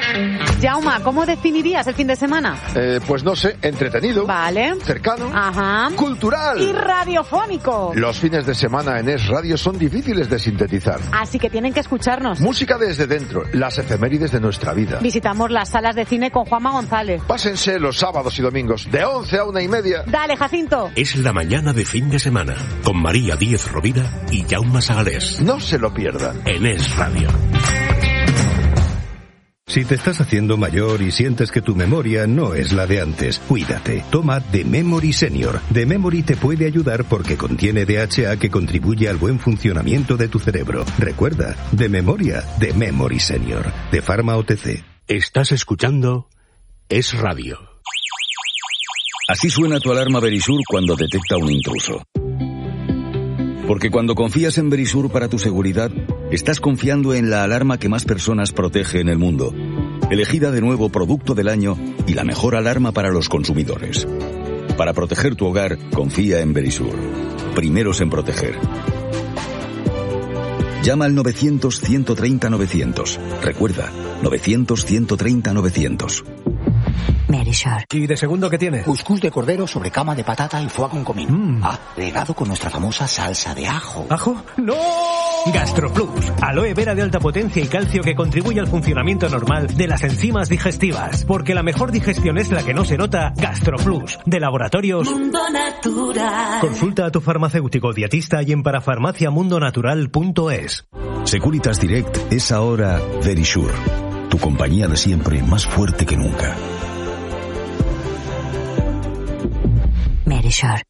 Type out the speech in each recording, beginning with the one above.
Jauma, ¿cómo definirías el fin de semana? Pues no sé, entretenido. Vale. Cercano. Ajá. Cultural. Y radiofónico. Los fines de semana en Es Radio son difíciles de sintetizar. Así que tienen que escucharnos. Música desde dentro, las efemérides de nuestra vida. Visitamos las salas de cine con Juanma González. Pásense los sábados y domingos de 11 a 1:30. Dale, Jacinto. Es la mañana de fin de semana con María Díez Rovira y Jaume Sagalés. No se lo pierdan. En Es Radio. Si te estás haciendo mayor y sientes que tu memoria no es la de antes, cuídate. Toma The Memory Senior. The Memory te puede ayudar porque contiene DHA que contribuye al buen funcionamiento de tu cerebro. Recuerda, de memoria, The Memory Senior. De Pharma OTC. Estás escuchando Es Radio. Así suena tu alarma Verisur cuando detecta un intruso. Porque cuando confías en Verisur para tu seguridad, estás confiando en la alarma que más personas protege en el mundo. Elegida de nuevo Producto del Año y la mejor alarma para los consumidores. Para proteger tu hogar, confía en Verisur. Primeros en proteger. Llama al 900-130-900. Recuerda, 900-130-900. Verisur. ¿Y de segundo qué tiene? Cuscús de cordero sobre cama de patata y foie con comino. Regado con nuestra famosa salsa de ajo. ¿Ajo? ¡No! GastroPlus. Aloe vera de alta potencia y calcio que contribuye al funcionamiento normal de las enzimas digestivas. Porque la mejor digestión es la que no se nota. GastroPlus. De Laboratorios Mundo Natural. Consulta a tu farmacéutico dietista y en parafarmaciamundonatural.es. Securitas Direct es ahora Verisur. Tu compañía de siempre más fuerte que nunca. Verisur.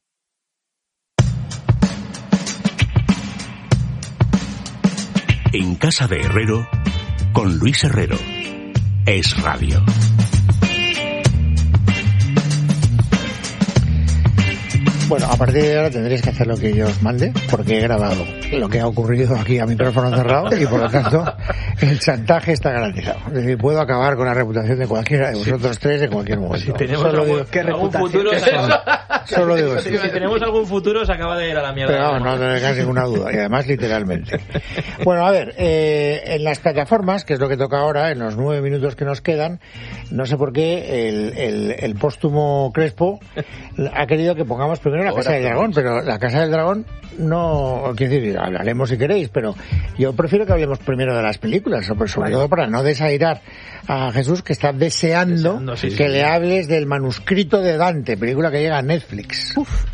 En casa de Herrero, con Luis Herrero. Es Radio. Bueno, a partir de ahora tendréis que hacer lo que yo os mande, porque he grabado lo que ha ocurrido aquí a micrófono cerrado y por lo tanto el chantaje está garantizado. Es decir, puedo acabar con la reputación de cualquiera de vosotros tres en cualquier momento. Si tenemos algún futuro, solo digo eso. Si tenemos algún futuro, se acaba de ir a la mierda. Pero no tengáis ninguna duda, y además literalmente. Bueno, a ver, en las plataformas, que es lo que toca ahora, en los 9 minutos que nos quedan, no sé por qué el póstumo Crespo ha querido que pongamos primero La Casa del Dragón, pero La Casa del Dragón no, quiero decir, hablaremos si queréis, pero yo prefiero que hablemos primero de las películas, sobre todo para no desairar a Jesús, que está deseando que le hables del manuscrito de Dante, película que llega a Netflix.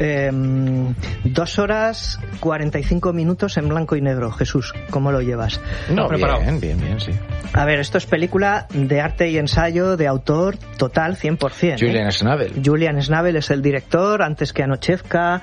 2 horas 45 minutos en blanco y negro. Jesús, ¿cómo lo llevas? No, preparado. Bien, sí. A ver, esto es película de arte y ensayo, de autor total, 100%. Julian Schnabel. Julian Schnabel es el director, antes que Anochevka,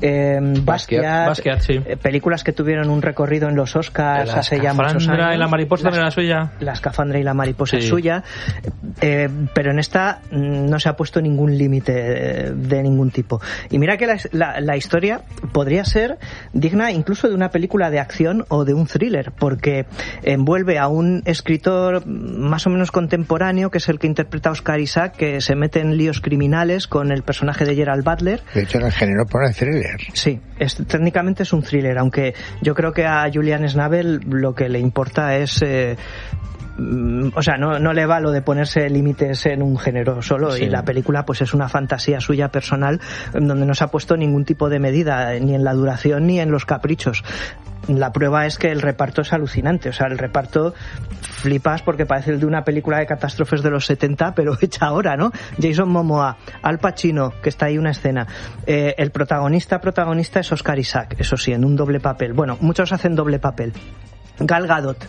Basquiat, sí. Películas que tuvieron un recorrido en los Oscars hace ya muchos años. La Escafandra y la mariposa también era suya. La Escafandra y la mariposa es suya, pero en esta no se ha puesto ningún límite de ningún tipo. Y mira que la historia podría ser digna incluso de una película de acción o de un thriller, porque envuelve a un escritor más o menos contemporáneo, que es el que interpreta a Oscar Isaac, que se mete en líos criminales con el personaje de Gerald Butler. De hecho, en el género pone thriller. Sí, técnicamente es un thriller, aunque yo creo que a Julian Schnabel lo que le importa es... o sea, no le va lo de ponerse límites en un género solo, y la película pues es una fantasía suya personal, donde no se ha puesto ningún tipo de medida, ni en la duración ni en los caprichos. La prueba es que el reparto es alucinante, o sea, el reparto flipas porque parece el de una película de catástrofes de los 70, pero hecha ahora, ¿no? Jason Momoa, Al Pacino, que está ahí una escena. El protagonista es Oscar Isaac, eso sí, en un doble papel. Bueno, muchos hacen doble papel. Gal Gadot,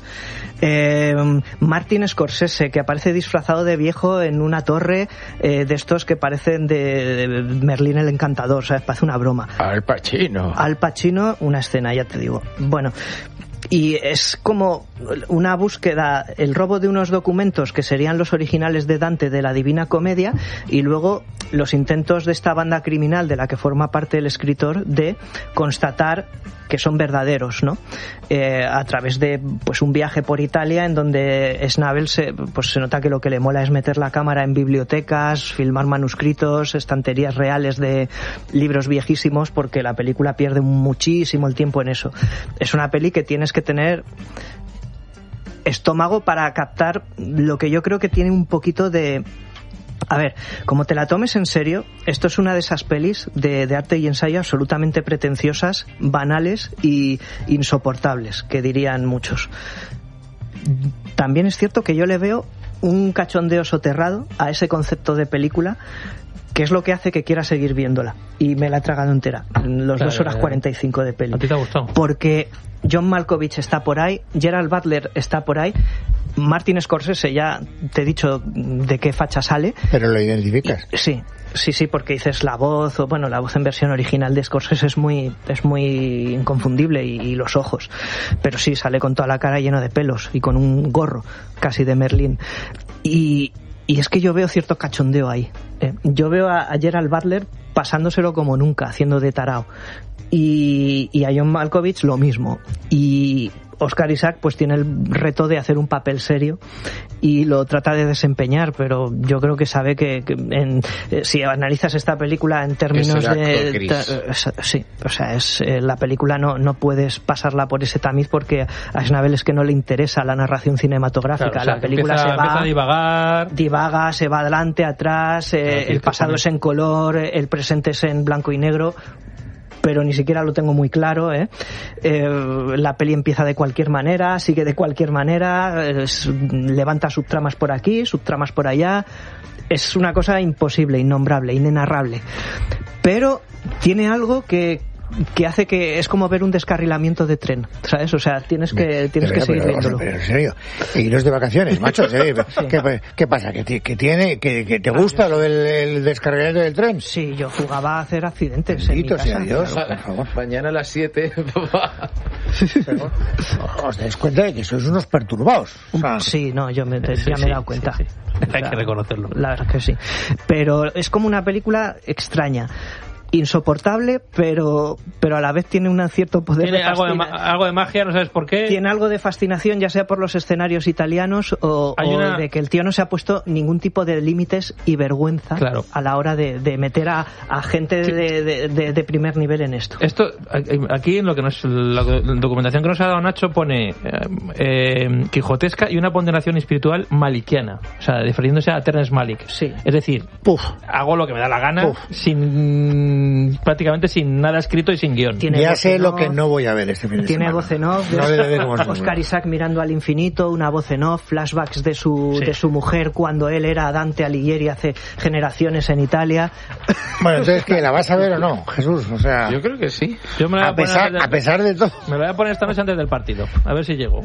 Martin Scorsese, que aparece disfrazado de viejo en una torre de estos que parecen de Merlín el Encantador, ¿sabes? Parece una broma. Al Pacino, una escena, ya te digo. Bueno, y es como una búsqueda, el robo de unos documentos que serían los originales de Dante, de la Divina Comedia, y luego los intentos de esta banda criminal de la que forma parte el escritor de constatar que son verdaderos, ¿no? A través de pues un viaje por Italia en donde Schnabel se nota que lo que le mola es meter la cámara en bibliotecas, filmar manuscritos, estanterías reales de libros viejísimos, porque la película pierde muchísimo el tiempo en eso. Es una peli que tienes que tener estómago para captar lo que yo creo que tiene un poquito de... A ver, como te la tomes en serio, esto es una de esas pelis de arte y ensayo absolutamente pretenciosas, banales y insoportables, que dirían muchos. También es cierto que yo le veo un cachondeo soterrado a ese concepto de película, que es lo que hace que quiera seguir viéndola. Y me la he tragado entera, los 2 horas 45 de peli. ¿A ti te ha gustado? Porque John Malkovich está por ahí, Gerald Butler está por ahí, Martin Scorsese, ya te he dicho de qué facha sale. Pero lo identificas. Sí, porque dices la voz, o bueno, la voz en versión original de Scorsese es muy inconfundible, y los ojos. Pero sí, sale con toda la cara lleno de pelos y con un gorro casi de Merlín. Y es que yo veo cierto cachondeo ahí. Yo veo a Gerald Butler pasándoselo como nunca, haciendo de tarao. Y a John Malkovich lo mismo. Y Oscar Isaac pues tiene el reto de hacer un papel serio y lo trata de desempeñar, pero yo creo que sabe que si analizas esta película en términos sí, o sea, es la película no puedes pasarla por ese tamiz, porque a Schnabel es que no le interesa la narración cinematográfica. Claro, o sea, la película empieza a divaga, se va adelante, atrás, el pasado es en color, el presente es en blanco y negro, pero ni siquiera lo tengo muy claro, la peli empieza de cualquier manera, sigue de cualquier manera, levanta subtramas por aquí, subtramas por allá, es una cosa imposible, innombrable, inenarrable, pero tiene algo que hace que es como ver un descarrilamiento de tren, ¿sabes? O sea, tienes que seguir viéndolo. Pero en serio, iros de vacaciones, macho. ¿Sí? ¿Qué pasa? ¿Que te gusta lo del descarrilamiento del tren? Sí, yo jugaba a hacer accidentes. Bendito sea Dios, por favor. Mañana a las 7. Os dais cuenta de que sois unos perturbados. O sea, sí, no, ya me he dado cuenta. Sí. Hay que reconocerlo. La verdad es que sí. Pero es como una película extraña, insoportable, pero a la vez tiene un cierto poder. Tiene algo de magia, no sabes por qué. Tiene algo de fascinación, ya sea por los escenarios italianos o de que el tío no se ha puesto ningún tipo de límites y vergüenza a la hora de meter a gente de primer nivel en esto. Esto aquí en lo que la documentación que nos ha dado Nacho pone quijotesca y una ponderación espiritual malikiana, o sea, refiriéndose a Terrence Malick. Sí. Es decir, hago lo que me da la gana prácticamente sin nada escrito y sin guión. Ya sé lo que no voy a ver este fin de semana. Tiene voz en off, Oscar Isaac mirando al infinito, una voz en off, flashbacks de su mujer cuando él era Dante Alighieri hace generaciones en Italia. Bueno, entonces, ¿qué? ¿La vas a ver o no, Jesús? O sea, yo creo que sí. A pesar de todo. Me lo voy a poner esta noche antes del partido, a ver si llego.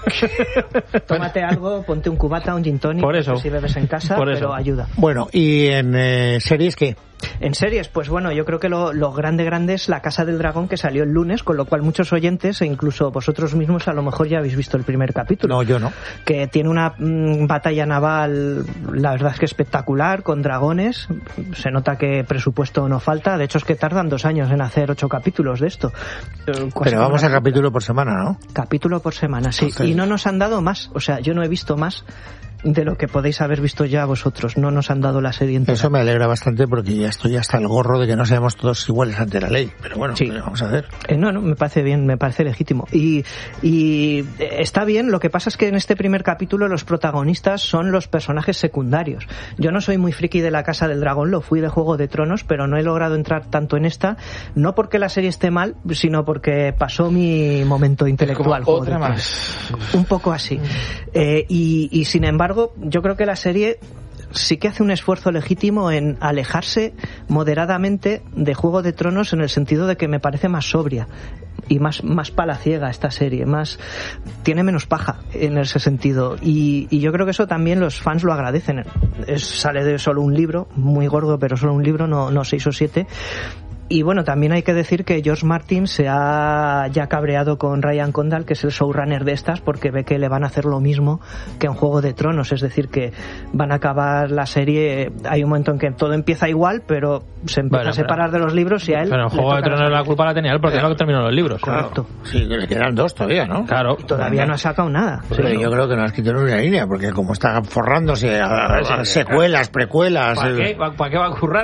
Tómate algo, ponte un cubata, un gin tonic, por eso, si bebes en casa, pero ayuda. Bueno, ¿y en series qué? En series, pues bueno, yo creo que lo grande es La Casa del Dragón, que salió el lunes, con lo cual muchos oyentes, e incluso vosotros mismos, a lo mejor ya habéis visto el primer capítulo. No, yo no. Que tiene una batalla naval, la verdad es que espectacular, con dragones. Se nota que presupuesto no falta. De hecho, es que tardan 2 años en hacer 8 capítulos de esto. Pero vamos a capítulo por semana, ¿no? Capítulo por semana, sí. Entonces... Y no nos han dado más. O sea, yo no he visto más de lo que podéis haber visto ya vosotros. No nos han dado la serie entera. Eso me alegra bastante, porque ya estoy hasta el gorro de que no seamos todos iguales ante la ley. Pero bueno, sí. Vamos a hacer. No, me parece bien, me parece legítimo. Y está bien. Lo que pasa es que en este primer capítulo los protagonistas son los personajes secundarios. Yo no soy muy friki de La Casa del Dragón, lo fui de Juego de Tronos, pero no he logrado entrar tanto en esta, no porque la serie esté mal, sino porque pasó mi momento intelectual. Como otra más. Un poco así. Y sin embargo, yo creo que la serie sí que hace un esfuerzo legítimo en alejarse moderadamente de Juego de Tronos, en el sentido de que me parece más sobria y más palaciega esta serie, tiene menos paja en ese sentido, y yo creo que eso también los fans lo agradecen. Sale de solo un libro, muy gordo, pero solo un libro, no 6 o 7. Y bueno, también hay que decir que George Martin se ha ya cabreado con Ryan Condal, que es el showrunner de estas, porque ve que le van a hacer lo mismo que en Juego de Tronos, es decir, que van a acabar la serie. Hay un momento en que todo empieza igual, pero se empieza a separar de los libros, y a él... Pero en Juego de Tronos la culpa la tenía él, porque no terminó los libros. Correcto. Sí, le quedan 2 todavía, ¿no? Claro. Y todavía no ha sacado nada. Pero yo creo que no has quitado una línea, porque como está forrándose a secuelas, precuelas... ¿Para qué va a currar?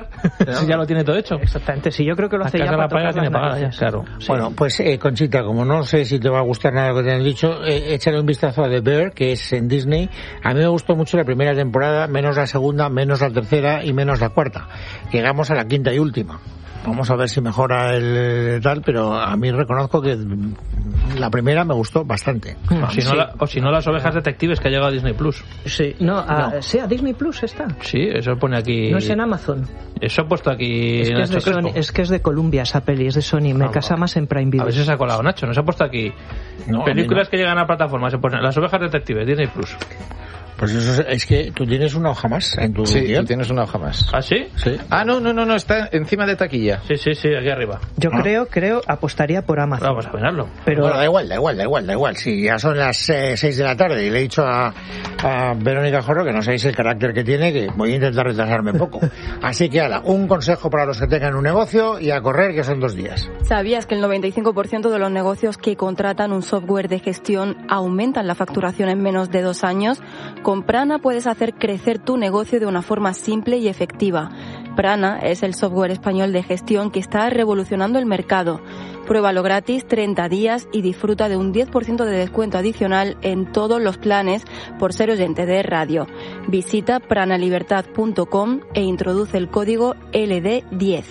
Si ya lo tiene todo hecho. Exactamente, sí, yo creo que lo hace ya para tocar las narices. Claro. Sí. Bueno, pues Conchita, como no sé si te va a gustar nada lo que te han dicho, échale un vistazo a The Bear, que es en Disney. A mí me gustó mucho la primera temporada, menos la segunda, menos la tercera y menos la cuarta. Llegamos a la quinta y última. Vamos a ver si mejora el tal, pero a mí reconozco que la primera me gustó bastante. O si no, las ovejas detectives que ha llegado a Disney Plus. Sí, sí, a Disney Plus está. Sí, eso pone aquí. No es en Amazon. Eso ha puesto aquí. Es que es de Columbia esa peli, es de Sony. Me casa más en Prime Video. A ver si se ha colado Nacho, no se ha puesto aquí. No, películas que llegan a plataformas, se ponen las ovejas detectives, Disney Plus. Pues eso es que tú tienes una hoja más en tu guión. Sí, tú tienes una hoja más. ¿Ah, sí? Sí. Ah, no, está encima de taquilla. Sí, aquí arriba. Yo creo, apostaría por Amazon. Vamos a mirarlo. Pero bueno, da igual. Si ya son las 6 de la tarde y le he dicho a Verónica Jorro que no sabéis el carácter que tiene, que voy a intentar retrasarme un poco. Así que, un consejo para los que tengan un negocio y a correr, que son 2 días. ¿Sabías que el 95% de los negocios que contratan un software de gestión aumentan la facturación en menos de 2 años? Con Prana puedes hacer crecer tu negocio de una forma simple y efectiva. Prana es el software español de gestión que está revolucionando el mercado. Pruébalo gratis 30 días y disfruta de un 10% de descuento adicional en todos los planes por ser oyente de radio. Visita pranalibertad.com e introduce el código LD10.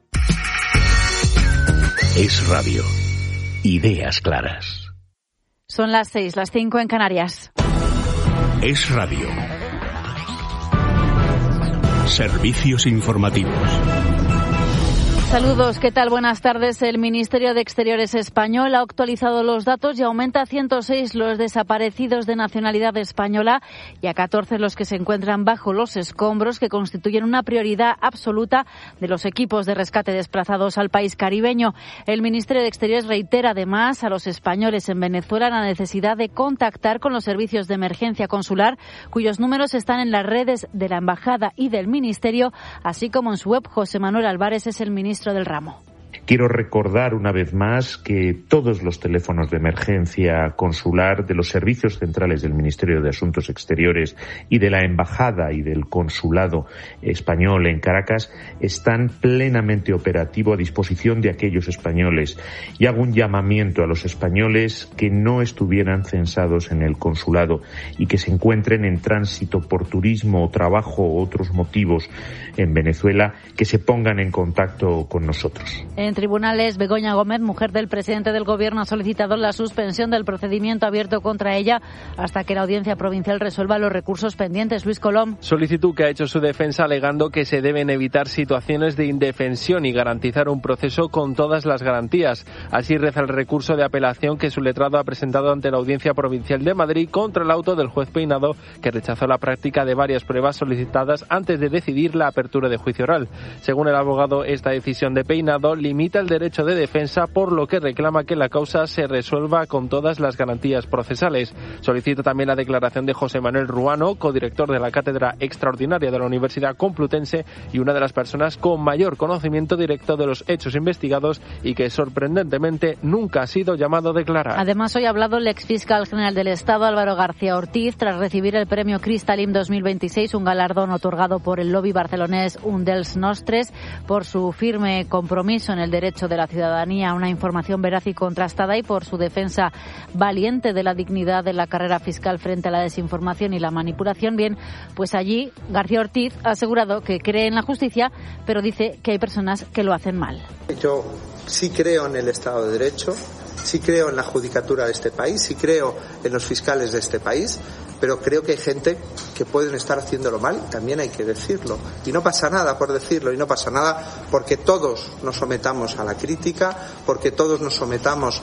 Es radio. Ideas claras. Son las 6, las 5 en Canarias. Es radio. Servicios informativos. Saludos, ¿qué tal? Buenas tardes. El Ministerio de Exteriores español ha actualizado los datos y aumenta a 106 los desaparecidos de nacionalidad española y a 14 los que se encuentran bajo los escombros, que constituyen una prioridad absoluta de los equipos de rescate desplazados al país caribeño. El Ministerio de Exteriores reitera además a los españoles en Venezuela la necesidad de contactar con los servicios de emergencia consular, cuyos números están en las redes de la Embajada y del Ministerio, así como en su web. José Manuel Álvarez es el ministro del ramo. Quiero recordar una vez más que todos los teléfonos de emergencia consular de los servicios centrales del Ministerio de Asuntos Exteriores y de la Embajada y del Consulado español en Caracas están plenamente operativos a disposición de aquellos españoles, y hago un llamamiento a los españoles que no estuvieran censados en el consulado y que se encuentren en tránsito por turismo o trabajo u otros motivos en Venezuela, que se pongan en contacto con nosotros. En tribunales, Begoña Gómez, mujer del presidente del Gobierno, ha solicitado la suspensión del procedimiento abierto contra ella hasta que la Audiencia Provincial resuelva los recursos pendientes. Luis Colom. Solicitud que ha hecho su defensa alegando que se deben evitar situaciones de indefensión y garantizar un proceso con todas las garantías. Así reza el recurso de apelación que su letrado ha presentado ante la Audiencia Provincial de Madrid contra el auto del juez Peinado, que rechazó la práctica de varias pruebas solicitadas antes de decidir la apertura de juicio oral. Según el abogado, esta decisión de Peinado limita el derecho de defensa, por lo que reclama que la causa se resuelva con todas las garantías procesales. Solicita también la declaración de José Manuel Ruano, codirector de la Cátedra Extraordinaria de la Universidad Complutense y una de las personas con mayor conocimiento directo de los hechos investigados y que sorprendentemente nunca ha sido llamado a declarar. Además, hoy ha hablado el exfiscal general del Estado, Álvaro García Ortiz, tras recibir el premio Cristalim 2026, un galardón otorgado por el lobby barcelonés Un dels Nostres por su firme compromiso en el derecho de la ciudadanía a una información veraz y contrastada y por su defensa valiente de la dignidad de la carrera fiscal frente a la desinformación y la manipulación. Bien, pues allí García Ortiz ha asegurado que cree en la justicia, pero dice que hay personas que lo hacen mal. Yo sí creo en el Estado de Derecho, sí creo en la judicatura de este país, sí creo en los fiscales de este país, pero creo que hay gente que pueden estar haciéndolo mal, también hay que decirlo. Y no pasa nada por decirlo, y no pasa nada porque todos nos sometamos a la crítica, porque todos nos sometamos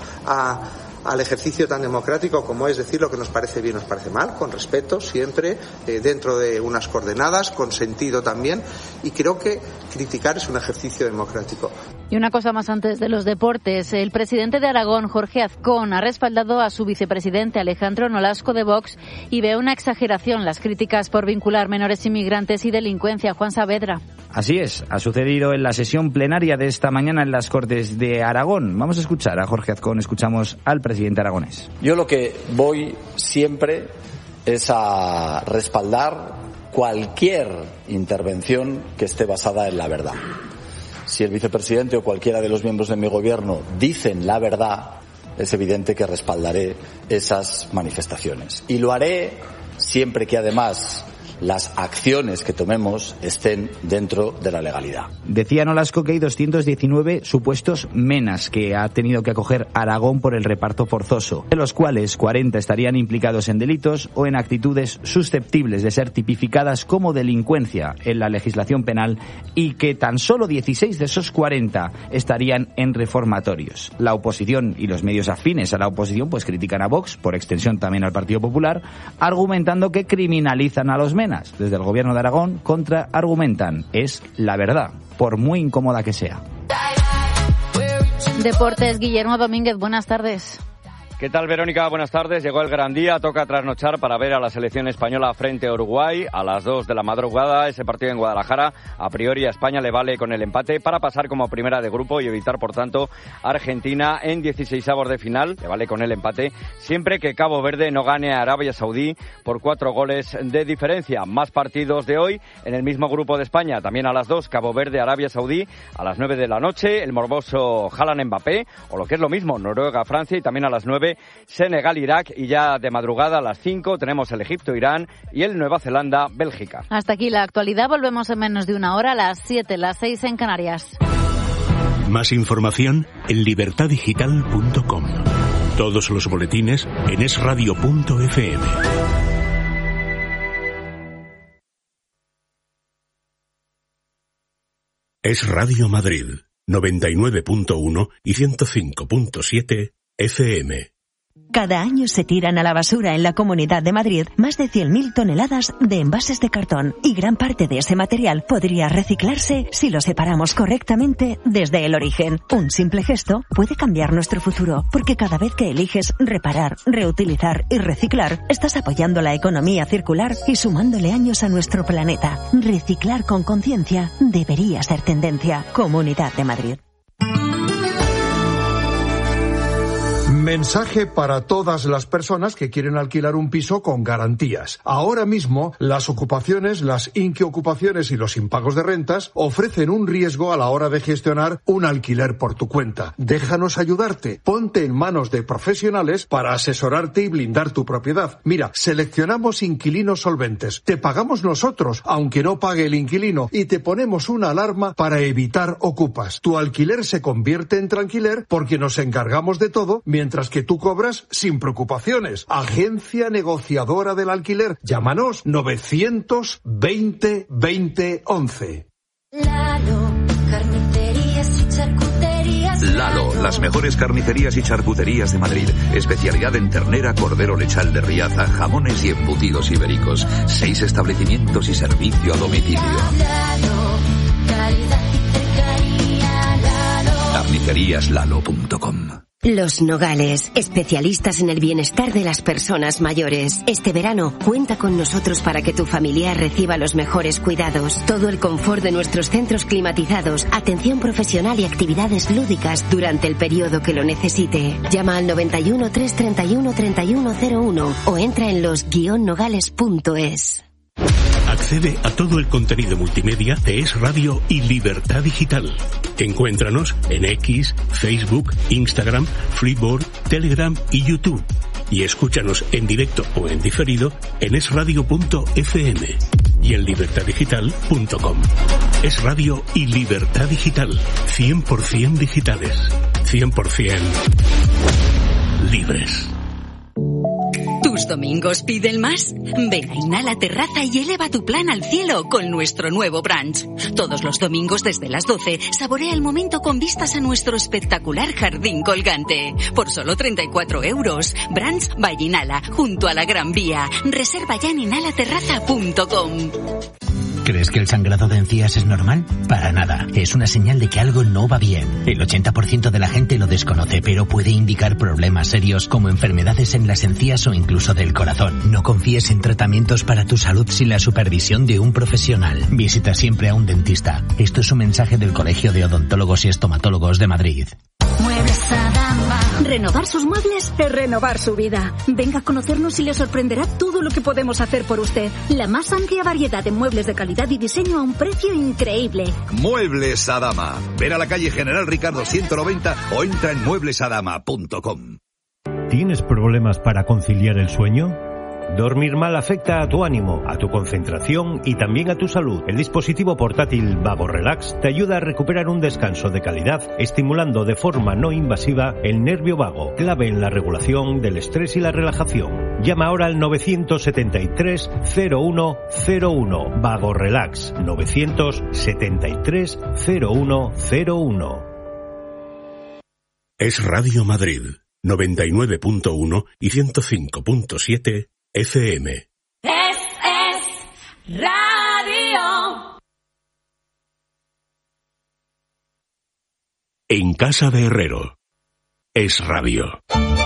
al ejercicio tan democrático como es decir lo que nos parece bien, nos parece mal, con respeto siempre, dentro de unas coordenadas, con sentido también, y creo que criticar es un ejercicio democrático. Y una cosa más antes de los deportes. El presidente de Aragón, Jorge Azcón, ha respaldado a su vicepresidente Alejandro Nolasco de Vox y ve una exageración las críticas por vincular menores inmigrantes y delincuencia. Juan Saavedra. Así es, ha sucedido en la sesión plenaria de esta mañana en las Cortes de Aragón. Vamos a escuchar a Jorge Azcón, escuchamos al presidente aragonés. Yo lo que voy siempre es a respaldar cualquier intervención que esté basada en la verdad. Si el vicepresidente o cualquiera de los miembros de mi gobierno dicen la verdad, es evidente que respaldaré esas manifestaciones. Y lo haré siempre que además las acciones que tomemos estén dentro de la legalidad. Decía Nolasco que hay 219 supuestos menas que ha tenido que acoger Aragón por el reparto forzoso, de los cuales 40 estarían implicados en delitos o en actitudes susceptibles de ser tipificadas como delincuencia en la legislación penal, y que tan solo 16 de esos 40 estarían en reformatorios. La oposición y los medios afines a la oposición pues critican a Vox, por extensión también al Partido Popular, argumentando que criminalizan a los menas. Desde el gobierno de Aragón argumentan, es la verdad, por muy incómoda que sea. Deportes, Guillermo Domínguez, buenas tardes. ¿Qué tal, Verónica? Buenas tardes. Llegó el gran día. Toca trasnochar para ver a la selección española frente a Uruguay a las 2 de la madrugada. Ese partido en Guadalajara. A priori a España le vale con el empate para pasar como primera de grupo y evitar, por tanto, a Argentina en 16avos de final. Le vale con el empate siempre que Cabo Verde no gane a Arabia Saudí por 4 goles de diferencia. Más partidos de hoy en el mismo grupo de España. También a las 2, Cabo Verde, Arabia Saudí. A las 9 de la noche, el morboso Haaland-Mbappé. O lo que es lo mismo, Noruega-Francia. Y también a las 9, Senegal-Irak, y ya de madrugada a las 5 tenemos el Egipto-Irán y el Nueva Zelanda-Bélgica. Hasta aquí la actualidad, volvemos en menos de una hora, a las 7, las 6 en Canarias. Más información en libertadigital.com. Todos los boletines en esradio.fm. Es Radio Madrid, 99.1 y 105.7 FM. Cada año se tiran a la basura en la Comunidad de Madrid más de 100.000 toneladas de envases de cartón, y gran parte de ese material podría reciclarse si lo separamos correctamente desde el origen. Un simple gesto puede cambiar nuestro futuro, porque cada vez que eliges reparar, reutilizar y reciclar, estás apoyando la economía circular y sumándole años a nuestro planeta. Reciclar con conciencia debería ser tendencia. Comunidad de Madrid. Mensaje para todas las personas que quieren alquilar un piso con garantías. Ahora mismo, las ocupaciones, las inquiocupaciones y los impagos de rentas ofrecen un riesgo a la hora de gestionar un alquiler por tu cuenta. Déjanos ayudarte. Ponte en manos de profesionales para asesorarte y blindar tu propiedad. Mira, seleccionamos inquilinos solventes. Te pagamos nosotros, aunque no pague el inquilino, y te ponemos una alarma para evitar ocupas. Tu alquiler se convierte en tranquiler porque nos encargamos de todo, mientras que tú cobras sin preocupaciones. Agencia negociadora del alquiler. Llámanos 920 20 11. Lalo, carnicerías y charcuterías. Lalo, las mejores carnicerías y charcuterías de Madrid. Especialidad en ternera, cordero lechal de Riaza, jamones y embutidos ibéricos. 6 establecimientos y servicio a domicilio. Lalo, calidad y cercanía. Lalo. Carniceríaslalo.com. Los Nogales, especialistas en el bienestar de las personas mayores. Este verano, cuenta con nosotros para que tu familiar reciba los mejores cuidados. Todo el confort de nuestros centros climatizados, atención profesional y actividades lúdicas durante el periodo que lo necesite. Llama al 91 331 3101 o entra en los-nogales.es. Accede a todo el contenido multimedia de Es Radio y Libertad Digital. Encuéntranos en X, Facebook, Instagram, Flipboard, Telegram y YouTube. Y escúchanos en directo o en diferido en esradio.fm y en libertaddigital.com. Es Radio y Libertad Digital. 100% digitales. 100% libres. ¿Tus domingos piden más? Ven a Inhala Terraza y eleva tu plan al cielo con nuestro nuevo brunch. Todos los domingos desde las 12, saborea el momento con vistas a nuestro espectacular jardín colgante. Por solo 34 €. Brunch by Inhala, junto a la Gran Vía. Reserva ya en inhalaterraza.com. ¿Crees que el sangrado de encías es normal? Para nada. Es una señal de que algo no va bien. El 80% de la gente lo desconoce, pero puede indicar problemas serios como enfermedades en las encías o incluso del corazón. No confíes en tratamientos para tu salud sin la supervisión de un profesional. Visita siempre a un dentista. Esto es un mensaje del Colegio de Odontólogos y Estomatólogos de Madrid. Renovar sus muebles es renovar su vida. Venga a conocernos y le sorprenderá todo lo que podemos hacer por usted. La más amplia variedad de muebles de calidad y diseño a un precio increíble. Muebles Adama. Ven a la calle General Ricardo 190 o entra en mueblesadama.com. ¿Tienes problemas para conciliar el sueño? Dormir mal afecta a tu ánimo, a tu concentración y también a tu salud. El dispositivo portátil Vago Relax te ayuda a recuperar un descanso de calidad, estimulando de forma no invasiva el nervio vago, clave en la regulación del estrés y la relajación. Llama ahora al 973 0101. Vago Relax 973 0101. Es Radio Madrid 99.1 y 105.7 FM. Es radio. En casa de Herrero. Es radio.